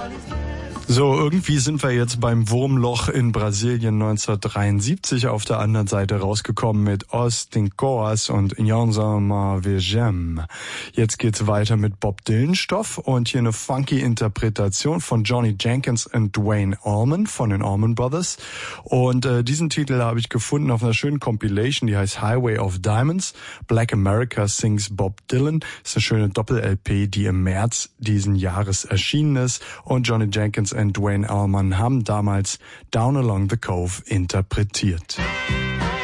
So, irgendwie sind wir jetzt beim Wurmloch in Brasilien 1973 auf der anderen Seite rausgekommen mit Os Tincoas und Nyanzama Vejem. Jetzt geht's weiter mit Bob Dylan-Stoff und hier eine funky Interpretation von Johnny Jenkins und Duane Allman von den Allman Brothers. Und diesen Titel habe ich gefunden auf einer schönen Compilation, die heißt Highway of Diamonds. Black America Sings Bob Dylan. Das ist eine schöne Doppel-LP, die im März diesen Jahres erschienen ist. Und Johnny Jenkins und Duane Allman haben damals Down Along the Cove interpretiert.